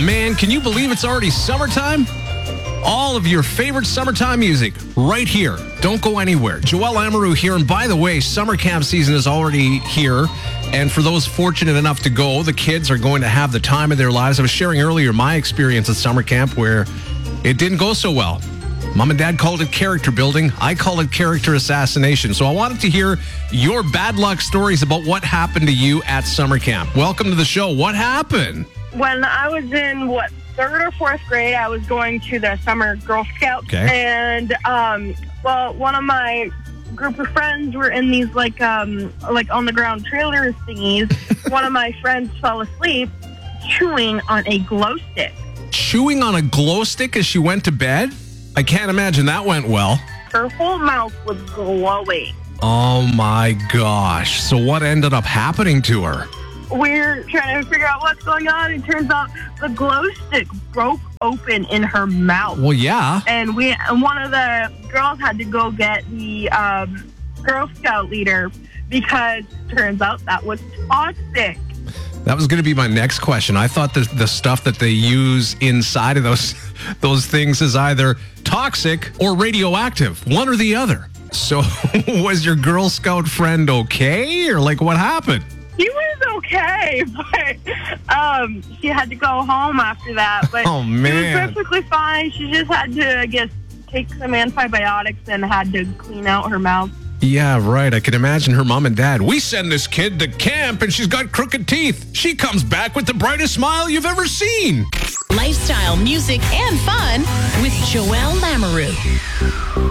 man, can you believe it's already summertime? All of your favorite summertime music right here. Don't go anywhere. Joelle Amaru here. And by the way, summer camp season is already here. And for those fortunate enough to go, the kids are going to have the time of their lives. I was sharing earlier my experience at summer camp where it didn't go so well. Mom and Dad called it character building. I call it character assassination. So I wanted to hear your bad luck stories about what happened to you at summer camp. Welcome to the show. What happened? When I was in, third or fourth grade, I was going to the summer Girl Scouts. Okay. And, one of my group of friends were in these, on the ground trailer thingies. One of my friends fell asleep chewing on a glow stick. Chewing on a glow stick as she went to bed? I can't imagine that went well. Her whole mouth was glowing. Oh, my gosh. So what ended up happening to her? We're trying to figure out what's going on. It turns out the glow stick broke open in her mouth. Well, yeah. And one of the girls had to go get the Girl Scout leader because turns out that was toxic. That was going to be my next question. I thought the stuff that they use inside of those things is either toxic or radioactive, one or the other. So was your Girl Scout friend okay? Or what happened? He was okay, but she had to go home after that. But oh, man. She was perfectly fine. She just had to, I guess, take some antibiotics and had to clean out her mouth. Yeah, right. I can imagine her mom and dad. We send this kid to camp and she's got crooked teeth. She comes back with the brightest smile you've ever seen. Lifestyle, music, and fun with Joelle Amaru.